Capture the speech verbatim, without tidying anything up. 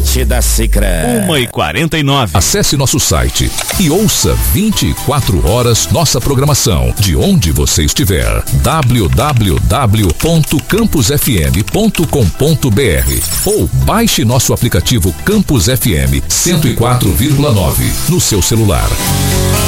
Atlântida Sicredi. uma e quarenta e nove. Acesse nosso site e ouça vinte e quatro horas nossa programação de onde você estiver. w w w ponto campus f m ponto com ponto b r ou baixe nosso aplicativo Campus F M cento e quatro vírgula nove no seu celular.